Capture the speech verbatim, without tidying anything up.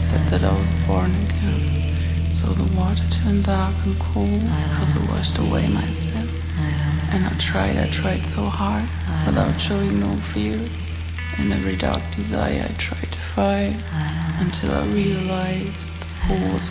said that I was born again. So the water turned dark and cold, cause it washed away my sin. And I tried, I tried so hard, without showing no fear. And every dark desire I tried to fight, until I realized the pool was